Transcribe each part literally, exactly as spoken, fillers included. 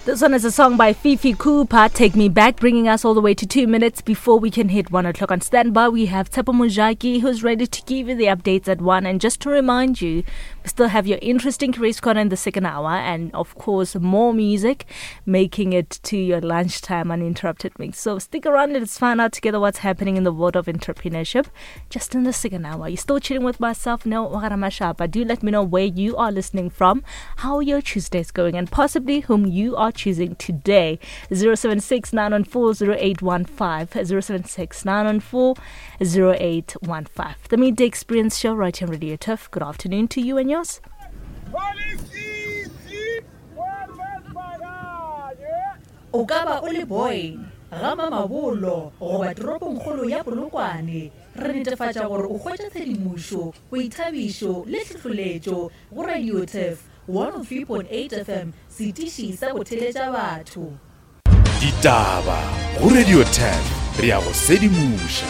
This one is a song by Fifi Cooper, Take Me Back, bringing us all the way to two minutes before we can hit one o'clock. On standby, we have Tshepo Mojaki, who's ready to give you the updates at one. And just to remind you, we still have your interesting careers corner in the second hour, and of course, more music, making it to your lunchtime uninterrupted mix. So stick around, let's find out together what's happening in the world of entrepreneurship just in the second hour. You're still chilling with myself, Neo Wagaramashapa. Do let me know where you are listening from, how your Tuesday is going, and possibly whom you are choosing today. zero seven six nine one four zero eight one five, zero seven six nine one four zero eight one five. The Midday Experience Show right here on Radio Turf. Good afternoon to you and yours. O ka ba o le boy gama mabolo goba toropong kgolo ya Polokwane, re netefatša gore o hwetša tshedimošo, boithabišo le tlhohloletšo go Radio Turf one oh three point eight F M, setiši sa go theletša batho. Ditaba go Radio Turf, re a go sedimoša.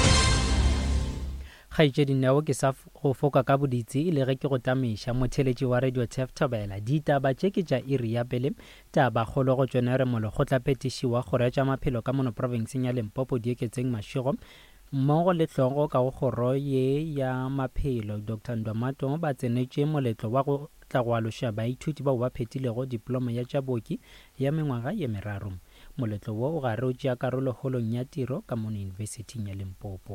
Kgaitšedi Neo ke sa go foka ka boditsi le ge ke go tameiša motheletši wa Radio Turf Thobela. Ditaba tše ke tša iri ya pele, taba kgolo go tšona re molo go tlapetiši wa kgoro ya tša maphelo ka mono provinceng ya Limpopo dieketseng mašego mmogo le tlhogo ka go kgoro ye ya maphelo. Doctor Ndwamato ba tsenetše moletlo wa go tla go aloša baithuti bao ba phetilego diploma ya tša booki ya mengwaga ye meraro. Moletlo wo o gare o tšea karolo holong ya tiro ka mono universiting ya Limpopo.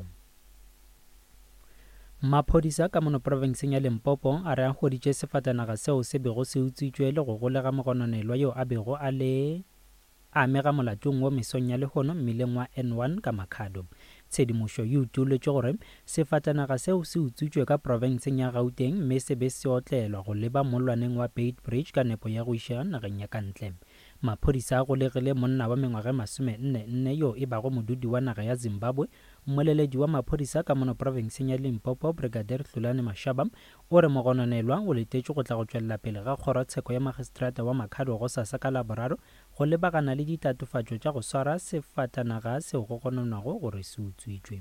Maphodisa ka mono provinceng ya Limpopo a re a goditše sefatanaga seo se bego se utswitšwe le go golega mogononelwa yo a bego a le amega molatong wo mesong ya lehono mmileng wa N one ka Makhado. Tshedimošo e utuletše gore sefatanaga seo se utswitšwe ka provinceng ya Gauteng mme se be se otlelwa go leba molwaneng wa Beit Bridge ka nepo ya go iša nageng ya kantle. Maphodisa a golegile monna wa mengwaga masome nne nne yo e bago modudi wa naga ya Zimbabwe. Mmoleledi wa maphodisa ka mono provinceng ya Limpopo Brigadier Hlulane Mashaba o re mogononelwa o letetše go tla go tšwelela pele ga kgorotsheko ya magistrata wa Makhado go sasa ka Laboraro go lebagana le ditatofatšo tša go swara sefatanaga seo go gononwago gore se utswitšwe.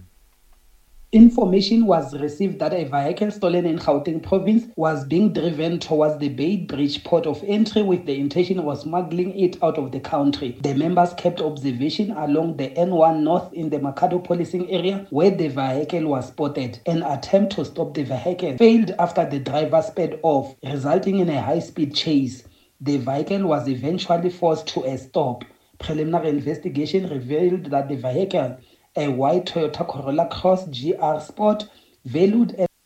Information was received that a vehicle stolen in Gauteng province was being driven towards the Beit Bridge port of entry with the intention of smuggling it out of the country. The members kept observation along the N one North in the Makhado policing area where the vehicle was spotted. An attempt to stop the vehicle failed after the driver sped off, resulting in a high-speed chase. The vehicle was eventually forced to a stop. Preliminary investigation revealed that the vehicle, a white Toyota Corolla Cross G R Sport, valued at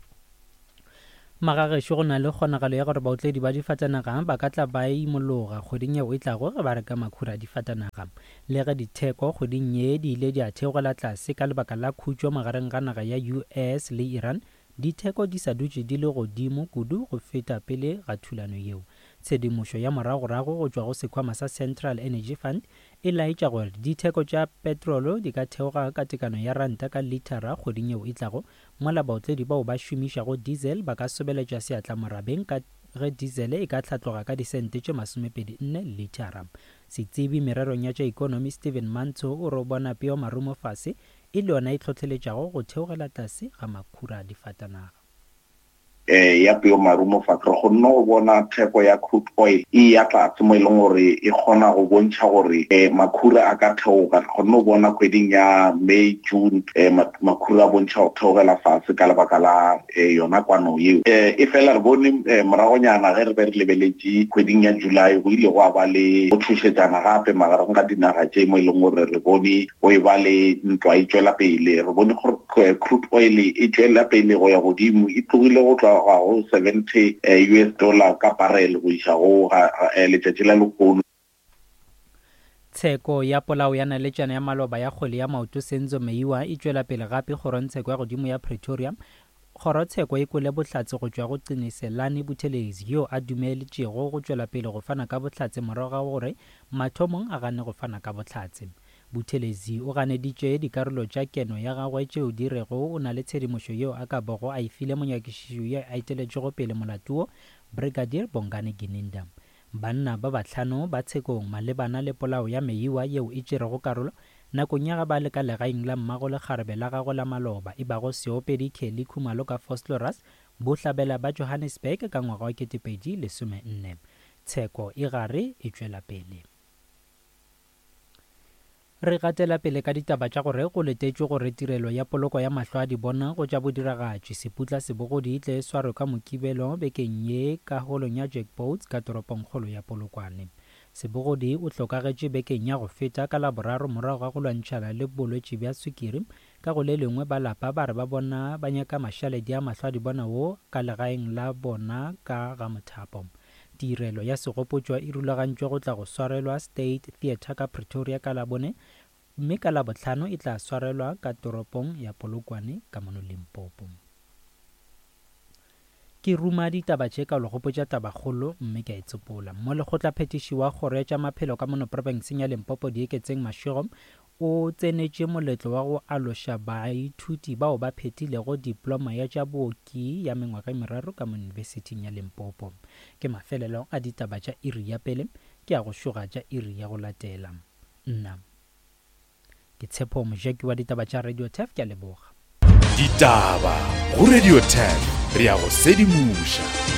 Magagesho go na le kgonagalo ya gore baotledi ba difatanaga ba ka tla ba imologa kgoding eo e tlago ge ba reka makhura difatanaga le ge ditheko kgoding ye di ile di a theogela tlase ka lebaka la khutšo magareng ga naga ya U S le Iran. Ditheko di sa dutše di le godimo kudu go feta pele ga thulano yeo. Tshedimošo ya moragorago go tšwa go sekhwama sa Central Energy Fund e laetša gore ditheko tša petrolo di ka theoga ka tekano ya ranta ka litara kgoding eo e tlago, mola baotledi bao ba šomišago diesel ba ka sobeletša seatla morabeng ka ge diesel e ka hlatloga ka disente tše masomepedi nne litara. Setsebi mererong ya tša economy Stephen Manto o re bona peo marumo fase e le yona e tlhotlheletšago go theogela tlase ga makhura difatanaga. eh ya peo marumo fa re go nno bona theko ya crude oil e ya tlatse mo ileng gore e kgona go bontšha gore eh makhura a ka theoga. Go nno bona kgweding ya May June eh makhura a bontšha go theogela fatshe ka lebaka la yona kwano eo. eh e fela re bone moragonyana ge re be re lebeletše kgweding ya July go ile go a ba le go thušetsana gape magareng ga dinaga tše mo ileng gore re bone go e ba le ntwa e tšwela pele. Re bone gore crude oil e tšwela pele go ya godimo, e tlogile go tloga go seventy U S dollar ka barrel go iša go letšatši la lekgono. Tsheko ya polao ya naletšana ya maloba ya kgole ya maoto Senzo Meiwa e tšwela pele gape kgorotsheko ya godimo ya Pretoria. Kgorotsheko e kwele bohlatse go tšwa go Qiniselane Buthelezi yo a dumeletšego go tšwela pele go fana ka bohlatse morago ga gore mathomong a gane go fana ka bohlatse. Buthelezi o ganeditše dikarolo tša keno ya gagwe tšeo di rego o na le tshedimošo yeo a ka bogo a ifile monyakišišo ye a iteletšego pele molatuo Brigadier Bongani Gininda. Banna ba batlhano ba tshekong malebana le polao ya Meiwa yeo e tšerego karolo nakong ya ga ba le ka legaeng la mmago le kgarebe la gago la maloba e bago Seopedi Kelly Khumalo ka Vosloorus bohlabela ba Johannesburg ka ngwaga wa ketepedi lesome nne. tsheko e gare e tswela pele. Re gatela pele ka ditaba tša gore go letetšwe gore tirelo ya poloko ya mahlo a di bona go tša bodiragatši seputla sebogodi tle swarwe ka mokibelo bekeng ye ka holong ya Jackboats ka toroponkgolo ya Polokwane. Sebogodi o hlokagetše bekeng ya go feta ka laboraro morago ga go lwantšhana le bolwetši bja sukiri ka go le lengwe ba lapa ba re ba bona ba nyaka mašaledi a mahlo a di bona wo ka legaeng la bona ka ga Mothapo. Tirelo ya segopotšwa e rulagantšwe go tla go swarelwa State Theatre ka Pretoria ka labone, mme ka labohlano e tla swarelwa ka toropong ya Polokwane ka mono Limpopo. Ke ruma ditaba tše ka legopotša tabakgolo mme ke a etsopola. Mo lekgotlaphetiši wa kgoro ya tša maphelo ka mono provinseng ya Limpopo Dieketseng Mashego o tsenetše moletlo wa go aloša baithuti bao ba phethilego diploma ya tša booki ya mengwaga meraro ka mo University ya Limpopo. Ke mafelelo a ditaba tša iri ya pele, ke a go šoga tša iri ya go latela. Nna ke Tshepo Mojaki wa ditaba tša Radio T E F, ke a leboga. Ditaba go Radio ten re a go sedimuša.